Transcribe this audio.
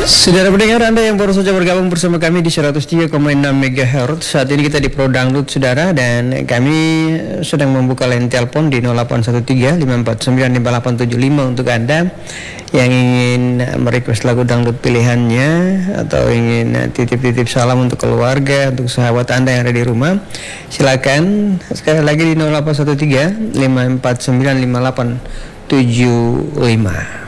Saudara pendengar Anda yang baru saja bergabung bersama kami di 103,6 MHz. Saat ini kita di Pro Dangdut saudara, dan kami sedang membuka line telepon di 0813 5495875 untuk Anda yang ingin merequest lagu dangdut pilihannya atau ingin titip-titip salam untuk keluarga, untuk sahabat Anda yang ada di rumah. Silakan sekali lagi di 0813 5495875.